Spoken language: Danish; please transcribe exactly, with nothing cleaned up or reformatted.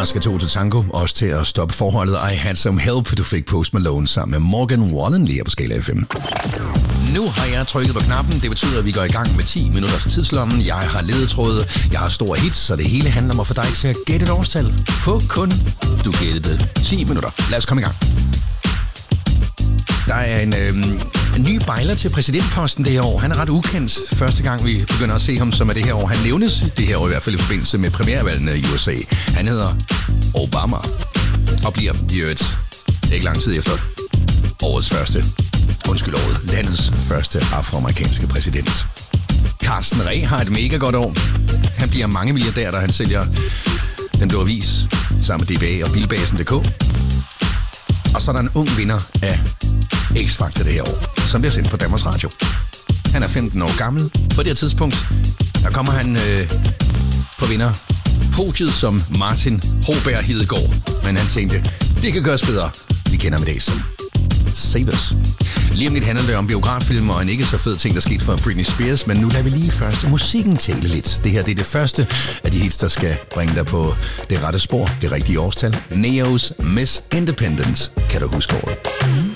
skal to til tango, også til at stoppe forholdet. I Had Some Help, du fik Post Malone sammen med Morgan Wallen lige på Skala F M. Nu har jeg trykket på knappen. Det betyder, at vi går i gang med ti minutters tidslommen. Jeg har ledetråde, jeg har store hits, så det hele handler om at få dig til at gætte et årstal. På kun, du gættede det, ti minutter. Lad os komme i gang. Der er en, øh, en ny bejler til præsidentposten det her år. Han er ret ukendt. Første gang vi begynder at se ham, som er det her år. Han nævnes det her år i hvert fald i forbindelse med premiervalgene i U S A. Han hedder Obama og bliver i øvrigt ikke lang tid efter årets første, undskyld året, landets første afroamerikanske præsident. Carsten Reh har et mega godt år. Han bliver mange milliardær, da han sælger Den Blå Avis sammen med D B A og Bilbasen punktum d k. Og så er der en ung vinder af X-Factor det her år, som bliver sendt på Danmarks Radio. Han er femten år gammel. På det her tidspunkt, der kommer han øh, på vinder podiet som Martin Hoberg Hedegaard. Men han tænkte, det kan gøres bedre. Vi kender med det som Savers. Lige om lidt handler det om biograffilm og en ikke så fed ting, der skete for Britney Spears, men nu lader vi lige først musikken tale lidt. Det her det er det første af de hits, der skal bringe dig på det rette spor, det rigtige årstal. Neos Miss Independent. Kan du huske året?